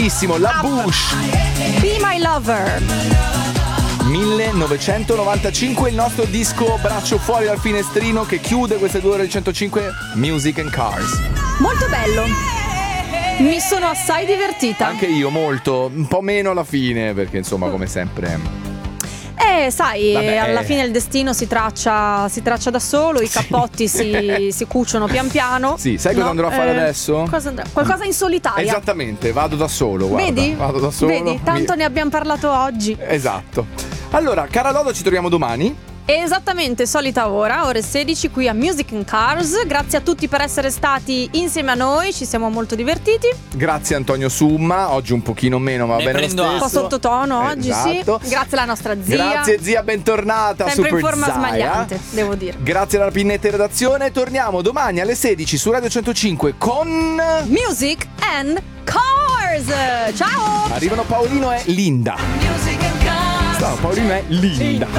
La Bush. Be My Lover. 1995, il nostro disco braccio fuori dal finestrino che chiude queste 2 ore di 105, Music and Cars. Molto bello. Mi sono assai divertita. Anche io molto, un po' meno alla fine perché insomma come sempre. Sai, Vabbè. alla fine il destino si traccia da solo, i cappotti si cuciono pian piano. Sì, sai cosa andrò a fare adesso? Qualcosa in solitaria. Esattamente, vado da solo, guarda. Vedi? Vado da solo. Vedi, tanto ne abbiamo parlato oggi. Esatto. Allora, cara Lodo, ci troviamo domani. Esattamente, solita ore 16 qui a Music and Cars. Grazie a tutti per essere stati insieme a noi, ci siamo molto divertiti. Grazie Antonio Summa, oggi un pochino meno, ma va bene lo stesso. Un po' sottotono oggi, esatto. Sì. Grazie alla nostra zia. Grazie zia, bentornata. Sempre Super in forma Zaya. smagliante, devo dire. Grazie alla Pinnetta in redazione. Torniamo domani alle 16 su Radio 105 con Music and Cars. Ciao. Arrivano Paolino e Linda. Paolino è Linda.